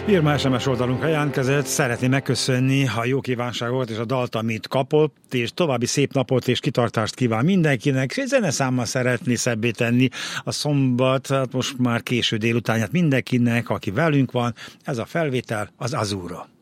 Irma SMS oldalunkra jelentkezett, szeretné megköszönni a jó kívánságot és a dalt, amit kapott, és további szép napot és kitartást kíván mindenkinek, és egy zeneszámmal szeretné szebbé tenni a szombat, hát most már késő délutánját mindenkinek, aki velünk van. Ez a felvétel az Azura.